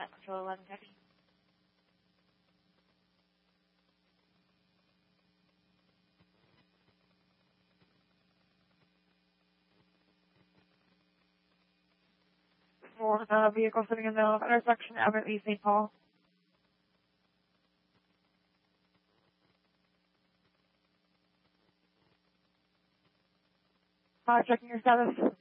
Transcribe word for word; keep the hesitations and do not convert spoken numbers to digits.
until eleven thirty. For the vehicle sitting in the intersection, Abbott v. Saint Paul. Uh, checking your status.